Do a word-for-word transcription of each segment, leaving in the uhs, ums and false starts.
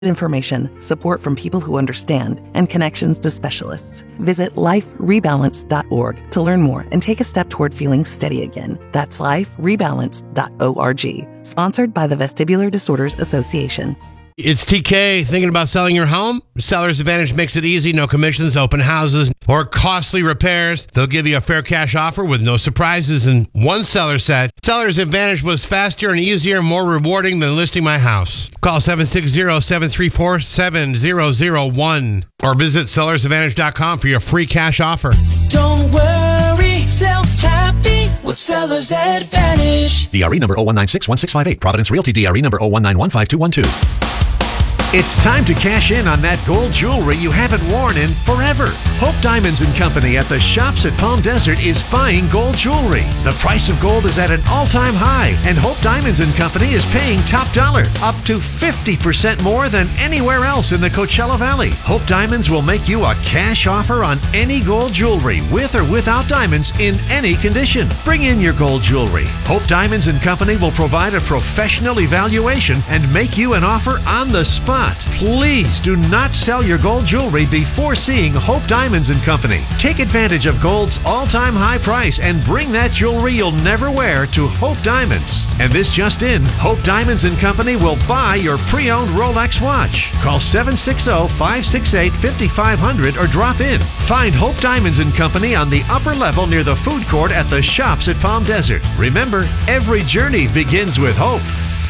information, support from people who understand, and connections to specialists. Visit life rebalance dot org to learn more and take a step toward feeling steady again. That's life rebalance dot org. Sponsored by the Vestibular Disorders Association. It's T K. Thinking about selling your home? Seller's Advantage makes it easy. No commissions, open houses, or costly repairs. They'll give you a fair cash offer with no surprises. And one seller said, Seller's Advantage was faster and easier, more rewarding than listing my house. Call seven six zero, seven three four, seven zero zero one or visit sellers advantage dot com for your free cash offer. Don't worry, sell happy with Seller's Advantage. D R E number zero one nine six one six five eight. Providence Realty D R E number zero one nine one five two one two. It's time to cash in on that gold jewelry you haven't worn in forever. Hope Diamonds and Company at the Shops at Palm Desert is buying gold jewelry. The price of gold is at an all-time high, and Hope Diamonds and Company is paying top dollar, up to fifty percent more than anywhere else in the Coachella Valley. Hope Diamonds will make you a cash offer on any gold jewelry, with or without diamonds, in any condition. Bring in your gold jewelry. Hope Diamonds and Company will provide a professional evaluation and make you an offer on the spot. Please do not sell your gold jewelry before seeing Hope Diamonds and Company. Take advantage of gold's all-time high price and bring that jewelry you'll never wear to Hope Diamonds. And this just in, Hope Diamonds and Company will buy your pre-owned Rolex watch. Call seven six zero, five six eight, five five zero zero or drop in. Find Hope Diamonds and Company on the upper level near the food court at the Shops at Palm Desert. Remember, every journey begins with hope.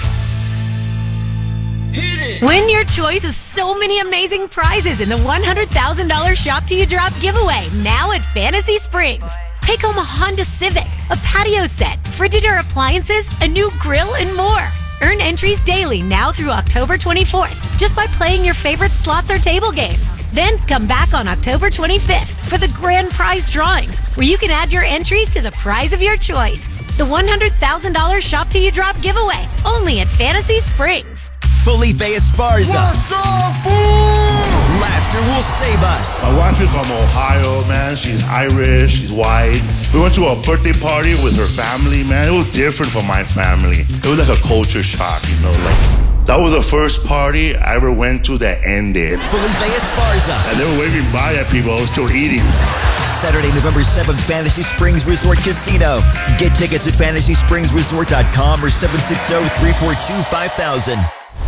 Win your choice of so many amazing prizes in the one hundred thousand dollars Shop Till You Drop giveaway now at Fantasy Springs. Take home a Honda Civic, a patio set, Frigidaire appliances, a new grill, and more. Earn entries daily now through October twenty-fourth just by playing your favorite slots or table games. Then come back on October twenty-fifth for the grand prize drawings, where you can add your entries to the prize of your choice. The one hundred thousand dollars Shop Till You Drop giveaway, only at Fantasy Springs. Felipe Esparza. What's up, fool? Laughter will save us. My wife is from Ohio, man. She's Irish. She's white. We went to a birthday party with her family, man. It was different from my family. It was like a culture shock, you know, like... That was the first party I ever went to that ended. Felipe Esparza. And they were waving by at people. I was still eating. Saturday, November seventh, Fantasy Springs Resort Casino. Get tickets at fantasy springs resort dot com or seven six zero, three four two, five thousand.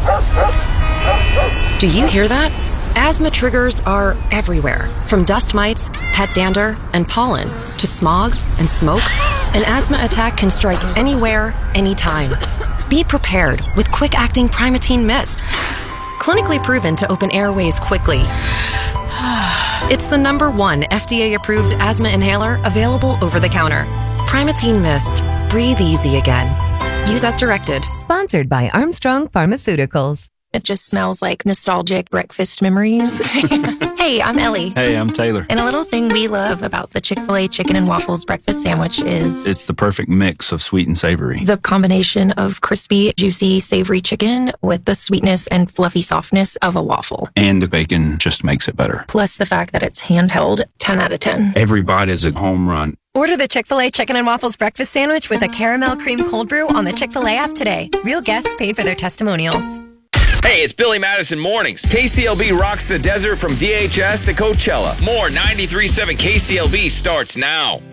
Do you hear that? Asthma triggers are everywhere, from dust mites, pet dander, and pollen, to smog and smoke. An asthma attack can strike anywhere, anytime. Be prepared with quick-acting Primatene Mist. Clinically proven to open airways quickly. It's the number one F D A-approved asthma inhaler available over the counter. Primatene Mist. Breathe easy again. Use as directed. Sponsored by Armstrong Pharmaceuticals. It just smells like nostalgic breakfast memories. Hey, I'm Ellie. Hey, I'm Taylor. And a little thing we love about the Chick-fil-A Chicken and Waffles breakfast sandwich is... It's the perfect mix of sweet and savory. The combination of crispy, juicy, savory chicken with the sweetness and fluffy softness of a waffle. And the bacon just makes it better. Plus the fact that it's handheld, ten out of ten. Every bite is a home run. Order the Chick-fil-A Chicken and Waffles breakfast sandwich with a caramel cream cold brew on the Chick-fil-A app today. Real guests paid for their testimonials. Hey, it's Billy Madison Mornings. K C L B rocks the desert from D H S to Coachella. More ninety-three point seven K C L B starts now.